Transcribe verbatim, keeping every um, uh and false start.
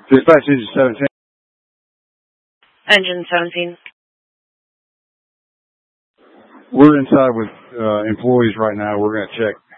Dispatch engine seventeen. Engine seventeen. We're inside with uh, employees right now. We're going to check